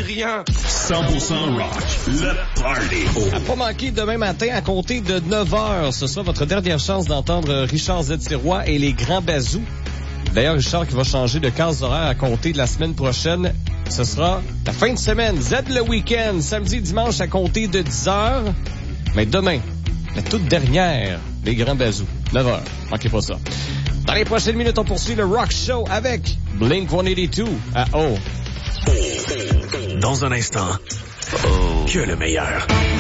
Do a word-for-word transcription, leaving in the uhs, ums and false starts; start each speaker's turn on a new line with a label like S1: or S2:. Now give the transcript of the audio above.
S1: rien.
S2: cent pour cent rock, le party.
S3: À pas manquer demain matin à compter de neuf heures. Ce sera votre dernière chance d'entendre Richard Z. Sirois et les Grands Bazous. D'ailleurs, Richard qui va changer de case horaire à compter de la semaine prochaine. Ce sera la fin de semaine. Z le week-end, samedi, dimanche à compter de dix heures. Mais demain, la toute dernière, les Grands Bazous, neuf heures. Manquez pas ça. Dans les prochaines minutes, on poursuit le Rock Show avec Blink cent quatre-vingt-deux à O.
S2: Dans un instant, que le meilleur.